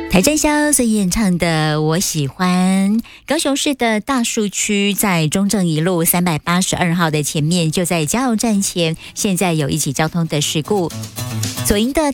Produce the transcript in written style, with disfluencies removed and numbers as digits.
邰正宵所演唱的《我喜欢》，高雄市的大树区在中正一路382号的前面，就在加油站前，现在有一起交通的事故。左营的